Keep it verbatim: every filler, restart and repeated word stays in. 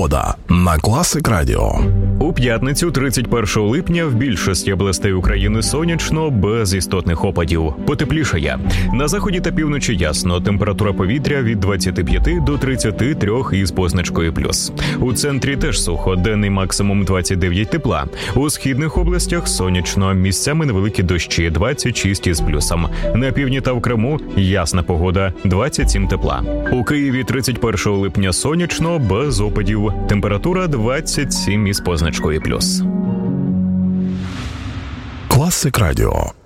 Погода на Класик Радіо. У п'ятницю, тридцять першого липня, в більшості областей України сонячно, без істотних опадів. Потеплішає. На заході та півночі ясно. Температура повітря від двадцяти п'яти до тридцяти трьох із позначкою плюс. У центрі теж сухо, денний максимум двадцять дев'ять тепла. У східних областях сонячно, місцями невеликі дощі, двадцять шість із плюсом. На півдні та в Криму ясна погода, двадцять сім тепла. У Києві тридцять першого липня сонячно, без опадів. Температура двадцять сім із позначкою плюс. Класик Радіо.